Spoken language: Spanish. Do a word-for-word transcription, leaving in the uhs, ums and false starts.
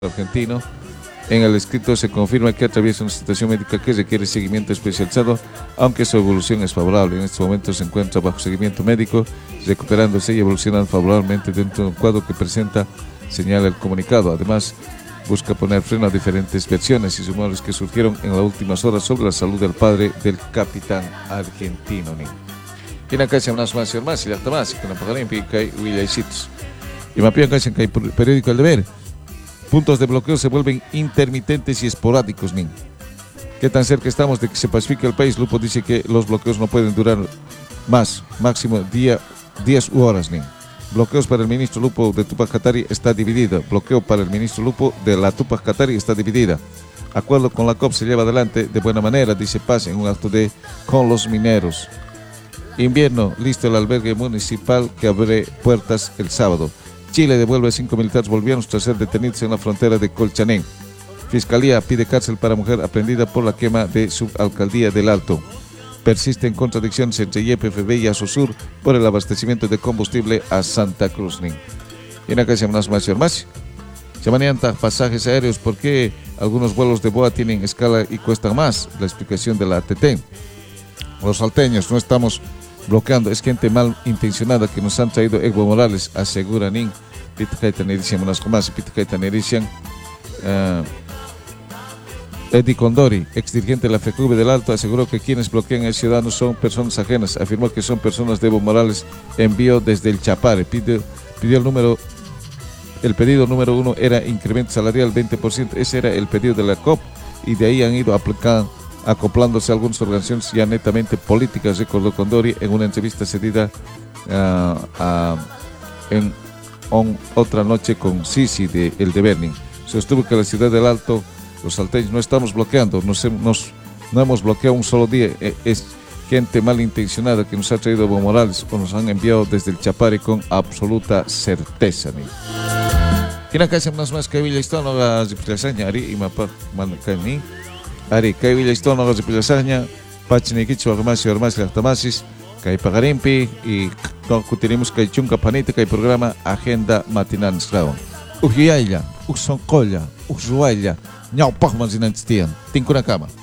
argentino. En el escrito se confirma que atraviesa una situación médica que requiere seguimiento especializado, aunque su evolución es favorable. En este momento se encuentra bajo seguimiento médico, recuperándose y evolucionando favorablemente dentro de un cuadro que presenta, señala el comunicado. Además, busca poner freno a diferentes versiones y rumores que surgieron en las últimas horas sobre la salud del padre del capitán argentino. Y en acá se llama más y más y la más y con la pagarín pica y Willaycitos. Y me piden acá en el periódico El Deber. Puntos de bloqueo se vuelven intermitentes y esporádicos, nin. ¿Qué tan cerca estamos de que se pacifique el país? Lupo dice que los bloqueos no pueden durar más, máximo día, diez horas, nin. Bloqueos para el ministro Lupo de Tupac Katari está dividida. Bloqueo para el ministro Lupo de la Tupac Katari está dividida. Acuerdo con la C O P se lleva adelante de buena manera, dice Paz en un acto de con los mineros. Invierno, listo el albergue municipal que abre puertas el sábado. Chile devuelve a cinco militares bolivianos tras ser detenidos en la frontera de Colchané. Fiscalía pide cárcel para mujer aprendida por la quema de subalcaldía del Alto. Persisten contradicciones entre Y P F B y Asosur por el abastecimiento de combustible a Santa Cruz. Y en acá se llama más y más. Se manejan pasajes aéreos porque algunos vuelos de B O A tienen escala y cuestan más. La explicación de la A T T. Los salteños no estamos bloqueando, es gente mal intencionada que nos han traído Evo Morales, asegura Nin. Pitcaita Nerician, unas comas, Pitcaita Nerician. Eddie Condori, ex dirigente de la FECUBE del Alto, aseguró que quienes bloquean al ciudadano son personas ajenas. Afirmó que son personas de Evo Morales. Envió desde el Chapare. Pidió, pidió el número, el pedido número uno era incremento salarial veinte por ciento. Ese era el pedido de la C O P y de ahí han ido aplicando, acoplándose a algunas organizaciones ya netamente políticas, recordó Condori en una entrevista cedida uh, uh, en on, otra noche con Sisi de El Deber. Sostuvo que la ciudad del Alto, los salteños no estamos bloqueando, nos, nos, no hemos bloqueado un solo día, es gente malintencionada que nos ha traído Evo Morales o nos han enviado desde el Chapare con absoluta certeza. ¿Quién acá se más que Villa Historia? No hagas de Ari y Mapar Manacani. Ari, kay Villa Historia, no hagas de Pilasaña, Pachiniquicho, Armasi, Armasi, Artamasis, kay Pagarimpi y tenemos kay Chunca Panita, kay programa Agenda Matinal Esclavo. Ujiaya, Usoncolla, Usuaya. Nhau Pachman Zinantian, Tinkuna Kama.